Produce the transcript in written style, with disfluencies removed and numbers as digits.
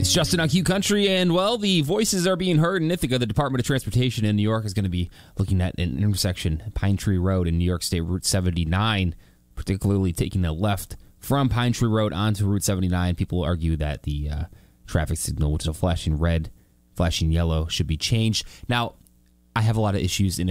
It's Justin on Q Country, and, well, the voices are being heard in Ithaca. The Department of Transportation in New York is going to be looking at an intersection, Pine Tree Road in New York State Route 79, particularly taking a left from Pine Tree Road onto Route 79. People argue that the traffic signal, which is a flashing red, flashing yellow, should be changed. Now, I have a lot of issues in